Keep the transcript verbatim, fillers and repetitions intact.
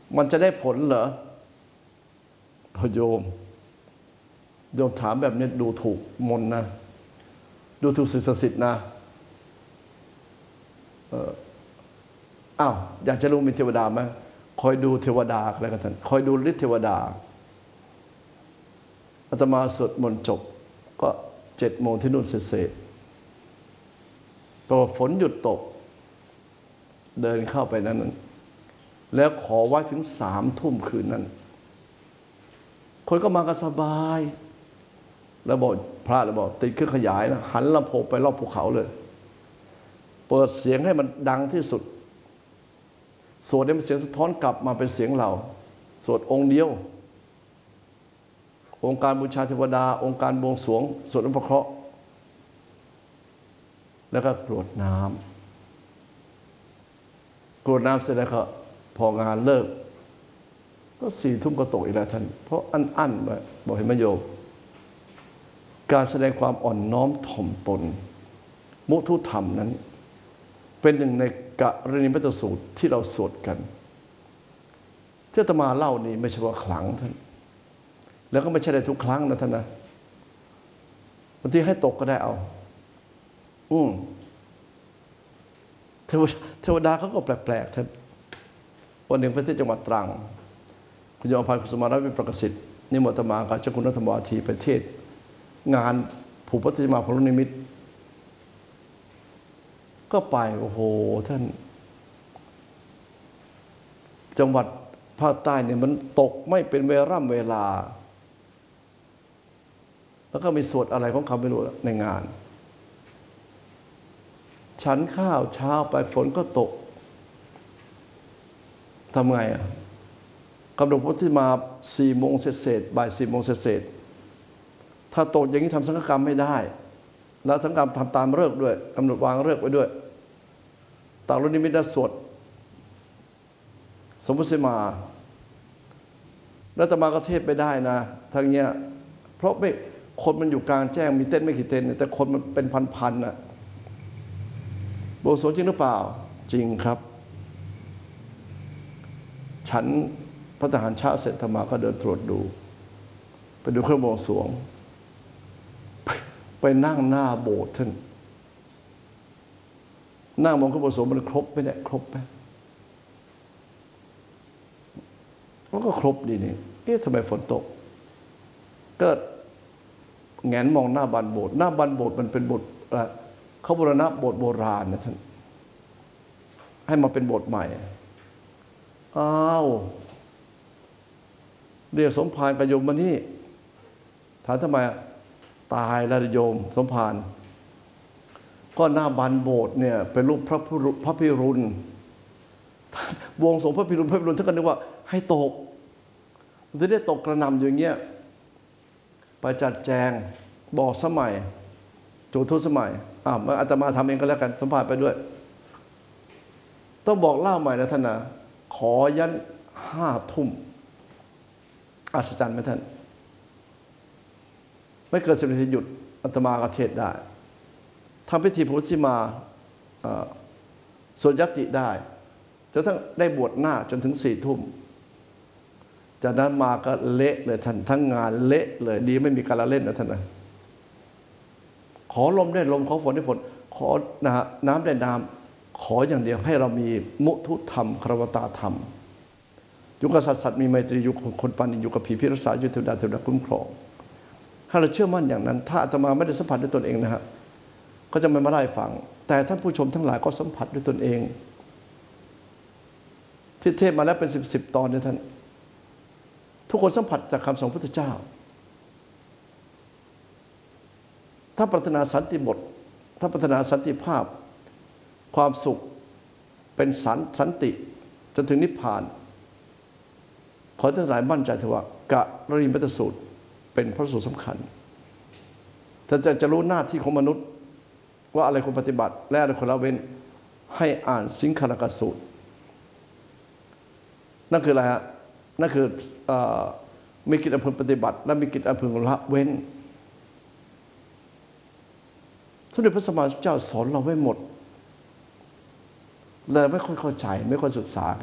มันจะได้ผลเหรอพอโยมโยมถามแบบนี้ดูถูกมนนะดูถูกศิษย์ศักดิ์สิทธิ์นะเอออ้าวอยากจะรู้มีเทวดาไหมคอยดูเทวดาอะไรกันท่านคอยดูฤทธิเทวดาอาตมาสวดมนต์จบก็เจ็ดโมงที่นู่นเสร็จพอฝนหยุดตกเดินเข้าไปนั้นแล้วขอไว้ถึงสามทุ่มคืนนั้นคนก็มากันสบายแล้วบอกพระแล้วบอกติดเครื่องขยายนะหันลำโพงไปรอบภูเขาเลยเปิดเสียงให้มันดังที่สุดสวดให้มันเสียงสะท้อนกลับมาเป็นเสียงเราสวดองค์เดียวองค์การบูชาเทวดาองค์การบวงสรวงสวดอภิเคราะห์แล้วก็กรวดน้ำกรวดน้ำเสร็จแล้วก็พองานเลิกก็สี่ทุ่มก็ตกอีกแล้วท่านเพราะอันอั้นไปบอกให้มาโยมการแสดงความอ่อนน้อมถ่อมตนมุทุธรรมนั้นเป็นหนึ่งในกรณีมัตตสูตรที่เราสวดกันที่อาตมาเล่านี่ไม่ใช่ว่าขลังท่านแล้วก็ไม่ใช่ได้ทุกครั้งนะท่านนะบางทีให้ตกก็ได้เอาอืมเทวดาเขาก็แปลกๆท่านวันหนึ่งไปที่จังหวัดตรังคุณโยมพันธ์กุสุมารัตน์วิประกสิทธิ์นิมนต์อาตมากับเจ้าคุณรัตนวาทีไปเทศงานผูกพัติมาพรุนิมิตก็ไปโอ้โหท่านจังหวัดภาคใต้เนี่ยมันตกไม่เป็นเวลาเวลาแล้วก็มีสวดอะไรของเขาไม่รู้ในงานฉันข้าวเช้าไปฝนก็ตกทำไงอ่ะกำหนดพุทธิมาสี่โมงเศษบ่ายสี่โมงเศษถ้าตกอย่างนี้ทำสังฆกรรมไม่ได้แล้วสังฆกรรมทำตามฤกษ์ด้วยกำหนดวางฤกษ์ไว้ด้วยตากรุนิมิตสวดสมมุติมาแล้วอาตมาก็เทศไปได้นะทางเนี้ยเพราะไม่คนมันอยู่กลางแจ้งมีเต้นไม่กี่เต้นแต่คนมันเป็นพันๆน่ะโบสถ์จริงหรือเปล่าจริงครับฉันพระทหารชาเสร็จธรรมาก็เดินตรวจดูไปดูเครื่องบวงสรวงไปไปนั่งหน้าโบสถ์ท่านนั่งมองเครื่องบวงสรวงมันครบไหมเนี่ยครบไหมมันก็ครบดีนี่เอ๊ะทำไมฝนตกก็แงนมองหน้าบานโบสถ์หน้าบานโบสถ์มันเป็นโบสถ์เขาบูรณะโบสถ์โบราณนะท่านให้มาเป็นโบสถ์ใหม่อ้าวเรียกสมภารกับโยมมานี่ถามทำไมตายแล้วโยมสมภารก็หน้าบานโบสถ์เนี่ยเป็นรูปพระพระพิรุณวงสงฆ์พระพิรุณพระพิรุณท่านก็นึกว่าให้ตกมันจะได้ตกกระหน่ำอย่างเงี้ยไปจัดแจงบอกสมัยจุทุสมัยอ่ามาอาตมาทำเองก็แล้วกันสัมภาษณ์ไปด้วยต้องบอกเล่าใหม่นะท่านนะขอยันห้าทุ่มอัศจรรย์ไหมท่านไม่เกิดสิบนาทีหยุดอาตมาก็เทศได้ทำพิธีพุทธิมาสวดยัตติได้จนทั้งได้บวชหน้าจนถึงสี่ทุ่มจากนั้นมาก็เละเลยท่านทั้งงานเละเลยดีไม่มีการละเล่นนะท่านนะขอลมได้ลมขอฝนได้ฝนขอนะฮะน้ำได้น้ำขออย่างเดียวให้เรามีมุทุธรรมครวตาธรรมอยู่กับสัตว์สัตว์มีไมตรีอยู่กับคนปานีอยู่กับผีพิรักษาอยู่เทวดาเทวดาคุ้มครองถ้าเราเชื่อมั่นอย่างนั้นถ้าอาตมาไม่ได้สัมผัสด้วยตนเองนะฮะก็จะไม่มาได้ฟังแต่ท่านผู้ชมทั้งหลายก็สัมผัสด้วยตนเองที่เทศมาแล้วเป็นสิบสิบตอนเนี่ยท่านทุกคนสัมผัสจากคำสอนพระพุทธเจ้าถ้าปรารถนาสันติบทถ้าปรารถนาสันติภาพความสุขเป็นสันสันติจนถึงนิพพานขอท่านหลายมั่นใจเถอะว่ากะรณีมัตตสูตรเป็นพระสูตรสำคัญถ้าจะจะรู้หน้าที่ของมนุษย์ว่าอะไรควรปฏิบัติและอะไรควรละเว้นให้อ่านสิงคารกสูตรนั่นคืออะไรฮะนั่นคือมีกิจอันพึงปฏิบัติและมีกิจอันพึงละเว้นสมเด็จพระสัมมาสัมพุทธเจ้าสอนเราไว้หมดเลยไม่ค่อยเข้าใจไม่ค่อยศึกษา